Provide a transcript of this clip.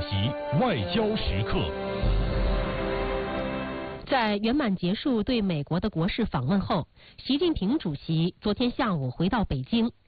席外交时刻。 在圆满结束对美国的国事访问后，习近平主席昨天下午回到北京，